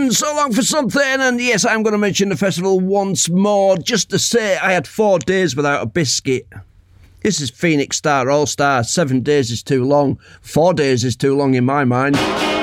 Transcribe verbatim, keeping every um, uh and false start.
London, so long for something. And yes, I'm going to mention the festival once more, just to say I had four days without a biscuit. This is Phoenix Star All Star. Seven days is too long. Four days is too long in my mind.